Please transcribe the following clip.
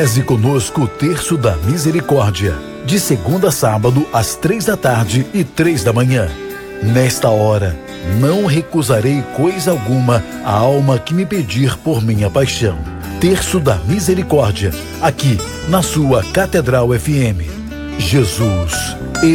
Reze conosco o Terço da Misericórdia, de segunda a sábado, às 3 da tarde e 3 da manhã. Nesta hora, não recusarei coisa alguma à alma que me pedir por minha paixão. Terço da Misericórdia, aqui na sua Catedral FM. Jesus